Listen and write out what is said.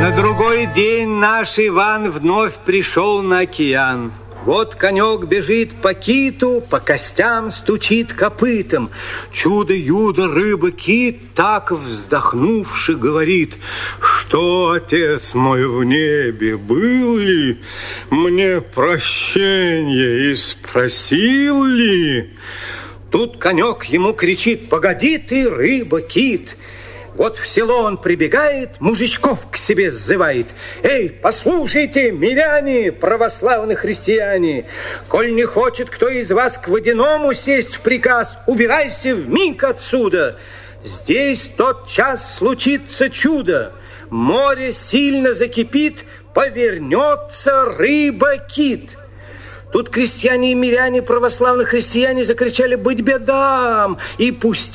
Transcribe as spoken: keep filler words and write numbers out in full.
На другой день наш Иван вновь пришел на океан. Вот конек бежит по киту, по костям стучит копытом. Чудо-юдо, рыба-кит, так вздохнувши, говорит: что, отец мой в небе, был ли, мне прощенье и спросил ли? Тут конек ему кричит: погоди ты, рыба-кит. Вот в село он прибегает, мужичков к себе сзывает. Эй, послушайте, миряне, православные христиане, коль не хочет кто из вас к водяному сесть в приказ, убирайся вмиг отсюда. Здесь тот час случится чудо. Море сильно закипит, повернется рыба-кит. Тут крестьяне и миряне, православные христиане закричали: быть бедам, и пусть